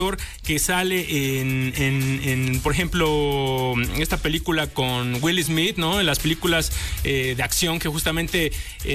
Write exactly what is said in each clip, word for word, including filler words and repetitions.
que sale en, en, en, por ejemplo, esta película con Will Smith, ¿no? En las películas eh, de acción que justamente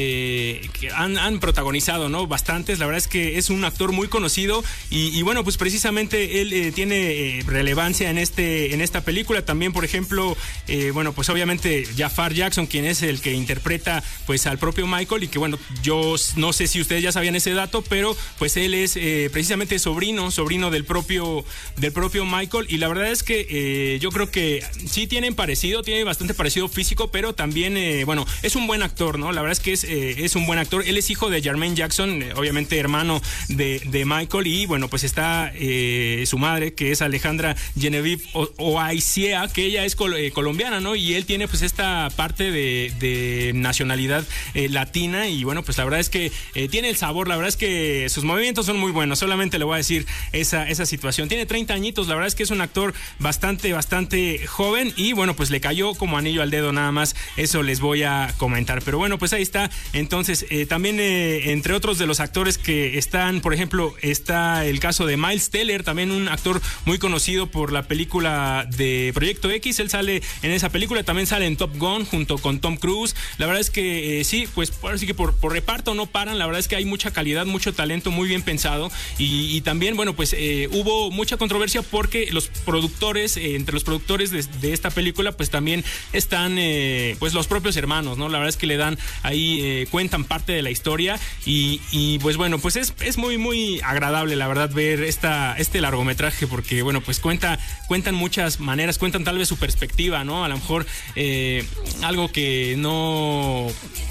eh, que han, han protagonizado, ¿no? Bastantes. La verdad es que es un actor muy conocido y, y bueno, pues precisamente él eh, tiene eh, relevancia en este en esta película. También, por ejemplo, eh, bueno, pues obviamente Jafar Jackson, quien es el que interpreta pues al propio Michael, y que bueno, yo no sé si ustedes ya sabían ese dato, pero pues él es eh, precisamente sobrino, sobrino del propio propio del propio Michael, y la verdad es que eh, yo creo que sí tienen parecido, tiene bastante parecido físico, pero también eh, bueno, es un buen actor, ¿no? La verdad es que es, eh, es un buen actor. Él es hijo de Jermaine Jackson, eh, obviamente hermano de, de Michael, y bueno, pues está eh, su madre, que es Alejandra Genevieve Oaicea, que ella es col- eh, colombiana, ¿no? Y él tiene pues esta parte de, de nacionalidad eh, latina, y bueno, pues la verdad es que eh, tiene el sabor, la verdad es que sus movimientos son muy buenos. Solamente le voy a decir esa, esa situación. Tiene treinta añitos, la verdad es que es un actor bastante, bastante joven, y bueno, pues le cayó como anillo al dedo, nada más eso les voy a comentar. Pero bueno, pues ahí está. Entonces, eh, también eh, entre otros de los actores que están, por ejemplo, está el caso de Miles Teller, también un actor muy conocido por la película de Proyecto X. Él sale en esa película, también sale en Top Gun junto con Tom Cruise. La verdad es que eh, sí, pues ahora sí que por, por reparto no paran. La verdad es que hay mucha calidad, mucho talento, muy bien pensado, y, y también, bueno, pues eh, hubo mucha controversia porque los productores, eh, entre los productores de, de esta película, pues también están eh, pues los propios hermanos, ¿no? La verdad es que le dan ahí, eh, cuentan parte de la historia, y, y pues bueno, pues es, es muy, muy agradable, la verdad, ver esta, este largometraje, porque bueno, pues cuenta, cuentan muchas maneras, cuentan tal vez su perspectiva, ¿no? A lo mejor eh, algo que no,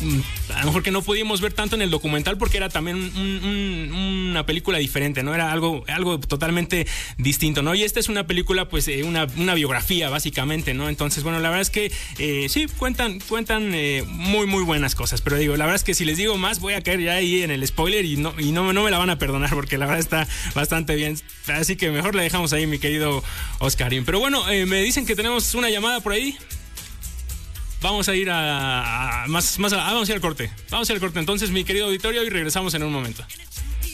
a lo mejor que no pudimos ver tanto en el documental, porque era también un, un, una película diferente, ¿no? Era algo, algo totalmente distinto, ¿no? Y esta es una película, pues, eh, una, una biografía, básicamente, ¿no? Entonces, bueno, la verdad es que eh, sí, cuentan, cuentan eh, muy, muy buenas cosas, pero digo, la verdad es que si les digo más, voy a caer ya ahí en el spoiler, y no, y no, no me la van a perdonar, porque la verdad está bastante bien. Así que mejor la dejamos ahí, mi querido Oscarín. Pero bueno, eh, me dicen que tenemos una llamada por ahí. Vamos a ir a, a más, más a, ah, vamos a ir al corte. Vamos a ir al corte entonces, mi querido auditorio, y regresamos en un momento.